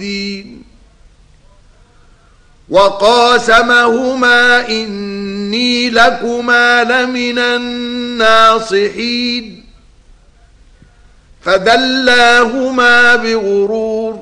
الدين وقاسمهما إني لكما لمن الناصحين فدلاهما بغرور